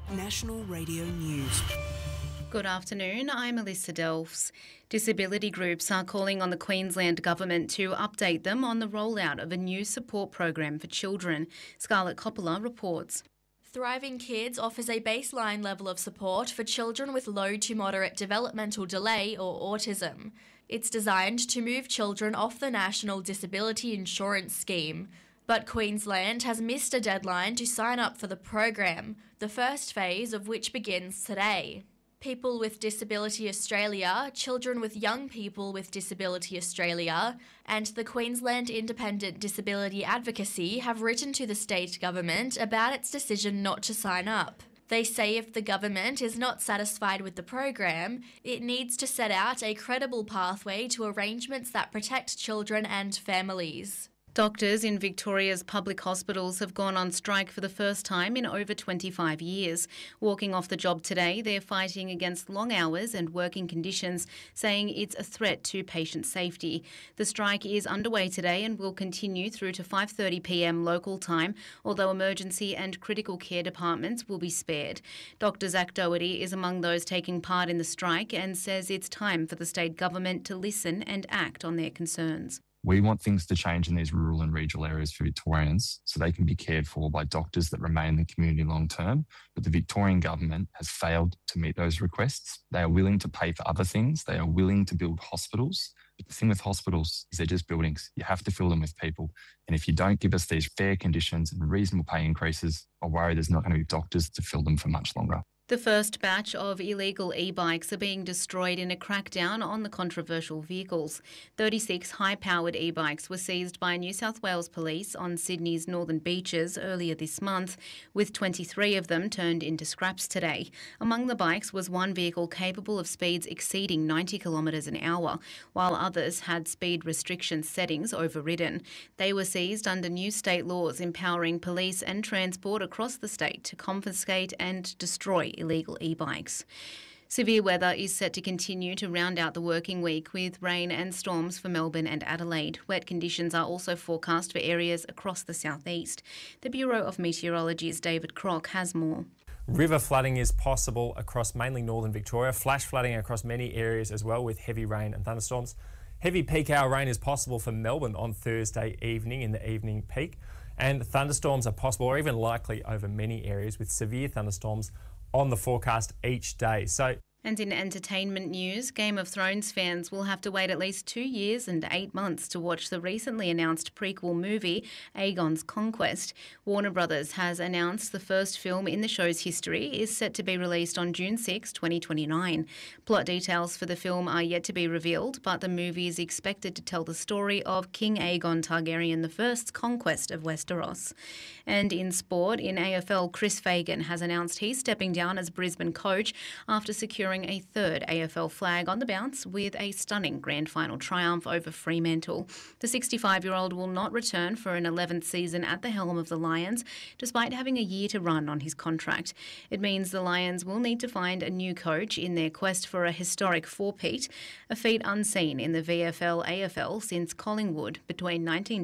National Radio News. Good afternoon, I'm Alyssa Delves. Disability groups are calling on the Queensland Government to update them on the rollout of a new support program for children. Scarlett Coppola reports. Thriving Kids offers a baseline level of support for children with low to moderate developmental delay or autism. It's designed to move children off the National Disability Insurance Scheme. But Queensland has missed a deadline to sign up for the program, the first phase of which begins today. People with Disability Australia, Children with Young People with Disability Australia, and the Queensland Independent Disability Advocacy have written to the state government about its decision not to sign up. They say if the government is not satisfied with the program, it needs to set out a credible pathway to arrangements that protect children and families. Doctors in Victoria's public hospitals have gone on strike for the first time in over 25 years. Walking off the job today, they're fighting against long hours and working conditions, saying it's a threat to patient safety. The strike is underway today and will continue through to 5:30 p.m. local time, although emergency and critical care departments will be spared. Dr Zach Doherty is among those taking part in the strike and says it's time for the state government to listen and act on their concerns. We want things to change in these rural and regional areas for Victorians so they can be cared for by doctors that remain in the community long term. But the Victorian government has failed to meet those requests. They are willing to pay for other things. They are willing to build hospitals. But the thing with hospitals is they're just buildings. You have to fill them with people. And if you don't give us these fair conditions and reasonable pay increases, I worry there's not going to be doctors to fill them for much longer. The first batch of illegal e-bikes are being destroyed in a crackdown on the controversial vehicles. 36 high-powered e-bikes were seized by New South Wales Police on Sydney's northern beaches earlier this month, with 23 of them turned into scraps today. Among the bikes was one vehicle capable of speeds exceeding 90 kilometres an hour, while others had speed restriction settings overridden. They were seized under new state laws empowering police and transport across the state to confiscate and destroy illegal e-bikes. Severe weather is set to continue to round out the working week with rain and storms for Melbourne and Adelaide. Wet conditions are also forecast for areas across the southeast. The Bureau of Meteorology's David Crock has more. River flooding is possible across mainly northern Victoria, flash flooding across many areas as well with heavy rain and thunderstorms. Heavy peak hour rain is possible for Melbourne on Thursday evening in the evening peak, and thunderstorms are possible or even likely over many areas with severe thunderstorms on the forecast each day. And in entertainment news, Game of Thrones fans will have to wait at least 2 years and 8 months to watch the recently announced prequel movie, Aegon's Conquest. Warner Brothers has announced the first film in the show's history is set to be released on June 6, 2029. Plot details for the film are yet to be revealed, but the movie is expected to tell the story of King Aegon Targaryen I's conquest of Westeros. And in sport, in AFL, Chris Fagan has announced he's stepping down as Brisbane coach after securing a third AFL flag on the bounce with a stunning grand final triumph over Fremantle. The 65-year-old will not return for an 11th season at the helm of the Lions, despite having a year to run on his contract. It means the Lions will need to find a new coach in their quest for a historic four-peat, a feat unseen in the VFL-AFL since Collingwood between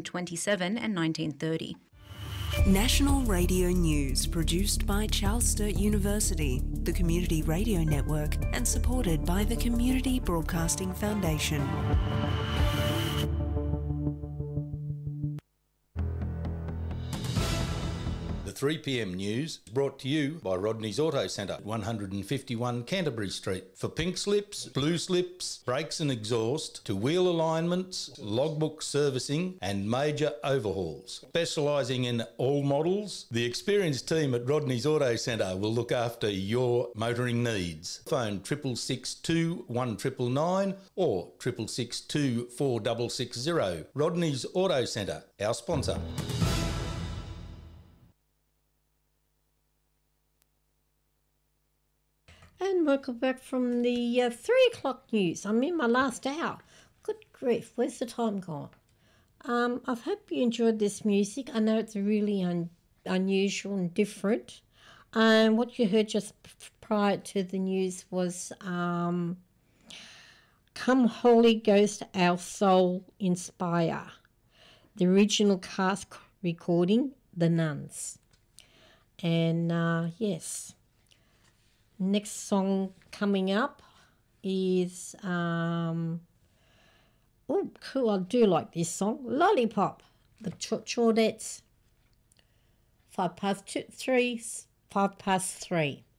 1927 and 1930. National Radio News, produced by Charles Sturt University, the Community Radio Network, and supported by the Community Broadcasting Foundation. The 3pm news brought to you by Rodney's Auto Centre, 151 Canterbury Street. For pink slips, blue slips, brakes and exhaust, to wheel alignments, logbook servicing and major overhauls. Specialising in all models, the experienced team at Rodney's Auto Centre will look after your motoring needs. Phone 662 1999 or 662 4660. Rodney's Auto Centre, our sponsor. And welcome back from the 3 o'clock news. I'm in my last hour. Good grief, where's the time gone? I hope you enjoyed this music. I know it's really unusual and different. And what you heard just prior to the news was Come Holy Ghost, Our Soul Inspire. The original cast recording, The Nuns. And yes, Next song coming up is, oh, cool, I do like this song, Lollipop, the Chordettes. 3:05.